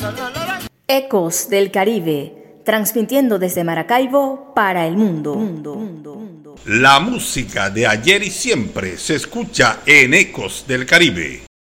Ecos del Caribe, transmitiendo desde Maracaibo para el mundo. La música de ayer y siempre se escucha en Ecos del Caribe.